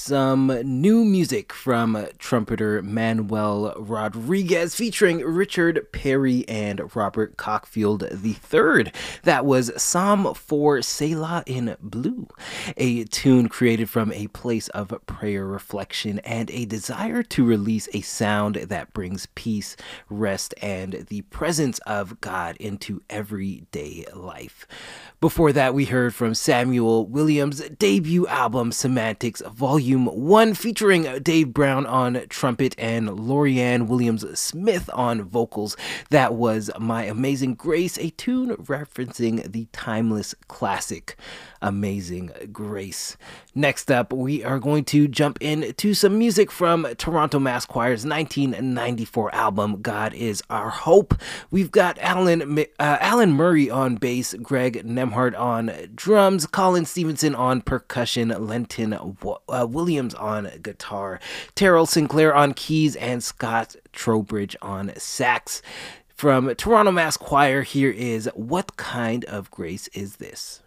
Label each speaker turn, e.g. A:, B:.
A: some new music from trumpeter Manuel Rodriguez featuring Richard Perry and Robert Cockfield III. That was Psalm for Selah in Blue, a tune created from a place of prayer, reflection, and a desire to release a sound that brings peace, rest, and the presence of God into everyday life. Before that, we heard from Samuel Williams' debut album, Semantics Volume 1, featuring Dave Brown on trumpet and Lorianne Williams-Smith on vocals. That was My Amazing Grace, a tune referencing the timeless classic Amazing Grace. Next up, we are going to jump into some music from Toronto Mass Choir's 1994 album, God Is Our Hope. We've got Alan Murray on bass, Greg Nemhart on drums, Colin Stevenson on percussion, Lenton Williams on guitar, Terrell Sinclair on keys, and Scott Trowbridge on sax. From Toronto Mass Choir, here is What Kind of Grace Is This?